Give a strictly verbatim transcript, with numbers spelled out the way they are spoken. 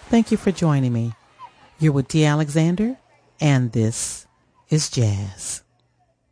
Thank you for joining me. You're with Dee Alexander, and this is Jazz.